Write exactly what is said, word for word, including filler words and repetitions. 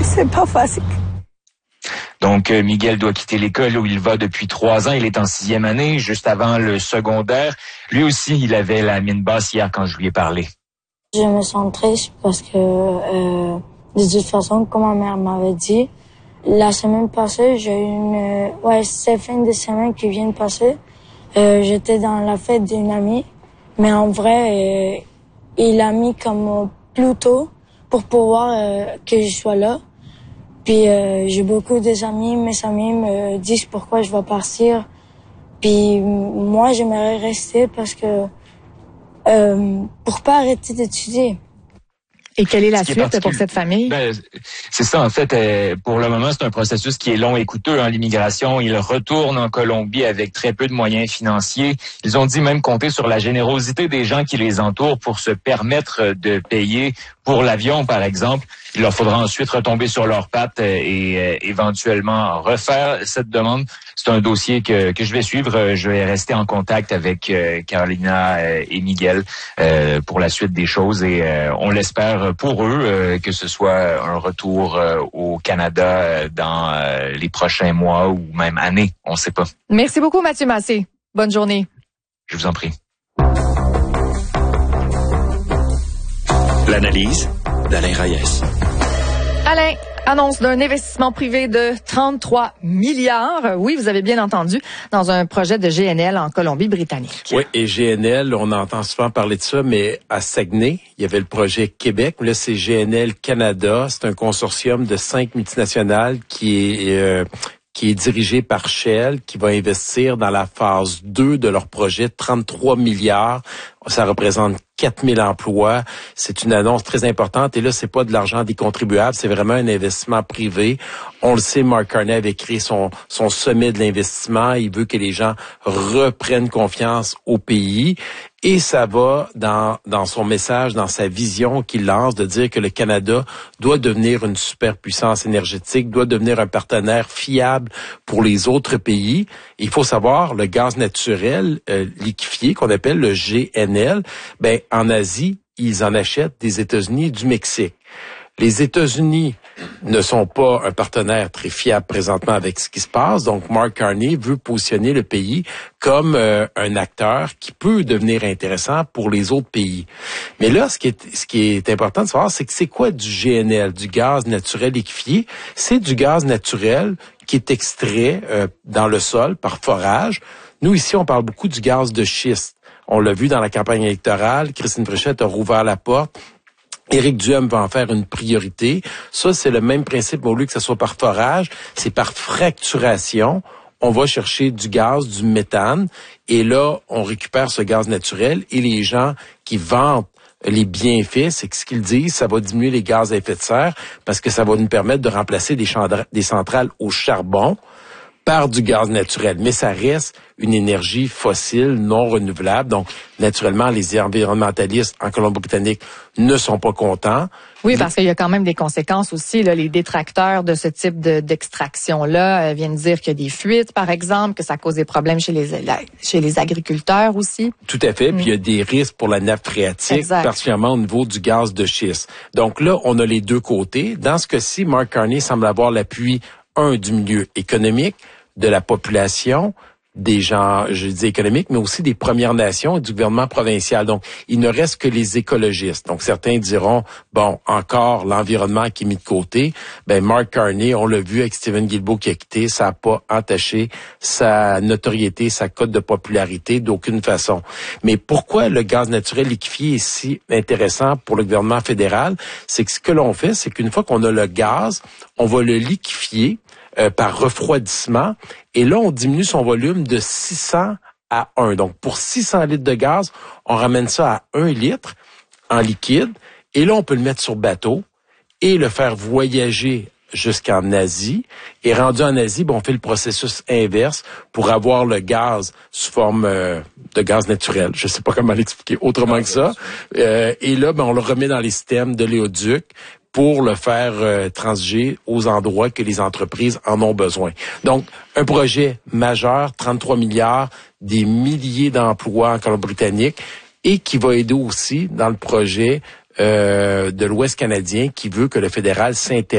C'est pas facile. Donc, euh, Miguel doit quitter l'école où il va depuis trois ans. Il est en sixième année, juste avant le secondaire. Lui aussi, il avait la mine basse hier quand je lui ai parlé. Je me sens triste parce que, euh, de toute façon, comme ma mère m'avait dit, la semaine passée, j'ai eu une... Ouais, c'est fin de semaine qui vient de passer. Euh, j'étais dans la fête d'une amie. Mais en vrai, euh, il a mis comme plus tôt pour pouvoir euh, que je sois là. Puis euh, j'ai beaucoup d'amis, mes amis me disent pourquoi je vais partir. Puis moi, j'aimerais rester parce que euh, pour pas arrêter d'étudier. Et quelle est la suite pour cette famille? Ben, c'est ça, en fait, euh, pour le moment, c'est un processus qui est long et coûteux. Hein, l'immigration, ils retournent en Colombie avec très peu de moyens financiers. Ils ont dit même compter sur la générosité des gens qui les entourent pour se permettre de payer pour l'avion, par exemple. Il leur faudra ensuite retomber sur leurs pattes et euh, éventuellement refaire cette demande. C'est un dossier que, que je vais suivre. Je vais rester en contact avec euh, Carolina euh, et Miguel euh, pour la suite des choses et euh, on l'espère pour eux euh, que ce soit un retour euh, au Canada euh, dans euh, les prochains mois ou même années. On ne sait pas. Merci beaucoup, Mathieu Massé. Bonne journée. Je vous en prie. L'analyse d'Alain Reyes. Alain, annonce d'un investissement privé de trente-trois milliards. Oui, vous avez bien entendu, dans un projet de G N L en Colombie-Britannique. Oui, et G N L, on entend souvent parler de ça, mais à Saguenay, il y avait le projet Québec. Là, c'est G N L Canada. C'est un consortium de cinq multinationales qui est... Euh, qui est dirigé par Shell, qui va investir dans la phase deux de leur projet, trente-trois milliards. Ça représente quatre mille emplois. C'est une annonce très importante. Et là, c'est pas de l'argent des contribuables, c'est vraiment un investissement privé. On le sait, Mark Carney avait créé son, son sommet de l'investissement. Il veut que les gens reprennent confiance au pays. Et ça va dans, dans son message, dans sa vision qu'il lance, de dire que le Canada doit devenir une superpuissance énergétique, doit devenir un partenaire fiable pour les autres pays. Il faut savoir, le gaz naturel euh, liquéfié, qu'on appelle le G N L, ben en Asie, ils en achètent des États-Unis et du Mexique. Les États-Unis ne sont pas un partenaire très fiable présentement avec ce qui se passe. Donc, Mark Carney veut positionner le pays comme euh, un acteur qui peut devenir intéressant pour les autres pays. Mais là, ce qui est, ce qui est important de savoir, c'est que c'est quoi du G N L, du gaz naturel liquéfié? C'est du gaz naturel qui est extrait euh, dans le sol par forage. Nous, ici, on parle beaucoup du gaz de schiste. On l'a vu dans la campagne électorale. Christine Fréchette a rouvert la porte. Éric Duhem va en faire une priorité. Ça, c'est le même principe, au lieu que ce soit par forage, c'est par fracturation. On va chercher du gaz, du méthane, et là, on récupère ce gaz naturel, et les gens qui vantent les bienfaits, c'est que ce qu'ils disent, ça va diminuer les gaz à effet de serre, parce que ça va nous permettre de remplacer des, chandra- des centrales au charbon par du gaz naturel. Mais ça reste une énergie fossile non renouvelable. Donc, naturellement, les environnementalistes en Colombie-Britannique ne sont pas contents. Oui, parce qu'il y a quand même des conséquences aussi. Là, les détracteurs de ce type de, d'extraction-là euh, viennent dire qu'il y a des fuites, par exemple, que ça cause des problèmes chez les, la, chez les agriculteurs aussi. Tout à fait. Mm. Puis il y a des risques pour la nappe phréatique, exact. particulièrement au niveau du gaz de schiste. Donc là, on a les deux côtés. Dans ce cas-ci, Mark Carney semble avoir l'appui, un, du milieu économique, de la population, des gens, je dis économiques, mais aussi des Premières Nations et du gouvernement provincial. Donc, il ne reste que les écologistes. Donc, certains diront, bon, encore l'environnement qui est mis de côté. Ben, Mark Carney, on l'a vu avec Stephen Guilbeault qui a quitté, ça n'a pas entaché sa notoriété, sa cote de popularité d'aucune façon. Mais pourquoi le gaz naturel liquéfié est si intéressant pour le gouvernement fédéral? C'est que ce que l'on fait, c'est qu'une fois qu'on a le gaz, on va le liquéfier Euh, par refroidissement. Et là, on diminue son volume de six cents à un. Donc, pour six cents litres de gaz, on ramène ça à un litre en liquide. Et là, on peut le mettre sur bateau et le faire voyager jusqu'en Asie. Et rendu en Asie, ben, on fait le processus inverse pour avoir le gaz sous forme euh, de gaz naturel. Je sais pas comment l'expliquer autrement que ça. Euh, et là, ben, on le remet dans les systèmes de l'éoduc pour le faire euh, transiger aux endroits que les entreprises en ont besoin. Donc, un projet majeur, trente-trois milliards, des milliers d'emplois en Colombie-Britannique, et qui va aider aussi dans le projet euh, de l'Ouest canadien qui veut que le fédéral s'intéresse